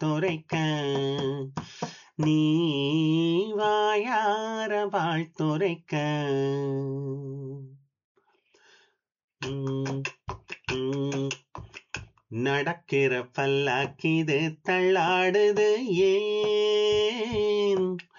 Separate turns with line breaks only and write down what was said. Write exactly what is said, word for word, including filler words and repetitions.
வாழ்த்துரைக்க நீ வாயார வாழ்த்துரைக்க உம், உம். நடக்கிற பல்லாக்கிது தள்ளாடுது ஏன்